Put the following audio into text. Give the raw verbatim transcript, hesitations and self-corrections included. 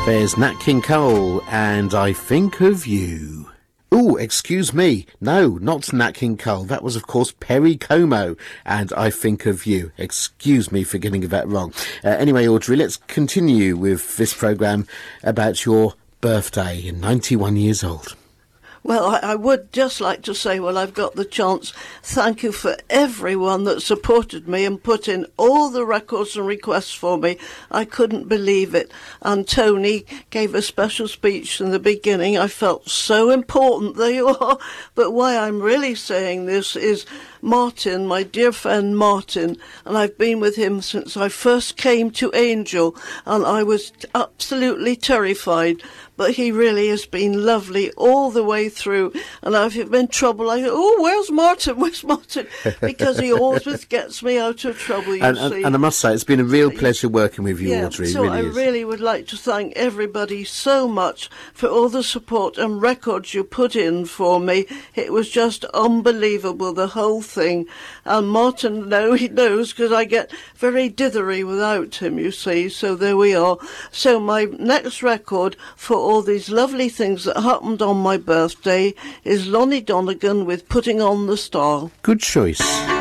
There's Nat King Cole and I Think of You. Oh, excuse me. No, not Nat King Cole. That was, of course, Perry Como and I Think of You. Excuse me for getting that wrong. Uh, anyway, Audrey, let's continue with this programme about your birthday, ninety-one years old. Well, I, I would just like to say, well, I've got the chance, thank you for everyone that supported me and put in all the records and requests for me. I couldn't believe it. And Tony gave a special speech in the beginning. I felt so important. There you are. But why I'm really saying this is Martin, my dear friend Martin, and I've been with him since I first came to Angel, and I was absolutely terrified. But he really has been lovely all the way through. And I've been in trouble. I go, oh, where's Martin? Where's Martin? Because he always gets me out of trouble, you and, see. And, and I must say, it's been a real pleasure working with you, yeah, Audrey. So it really I is. really would like to thank everybody so much for all the support and records you put in for me. It was just unbelievable, the whole thing. And Martin, no, he knows, because I get very dithery without him, you see. So there we are. So my next record for all these lovely things that happened on my birthday is Lonnie Donegan with Putting on the Star. Good choice.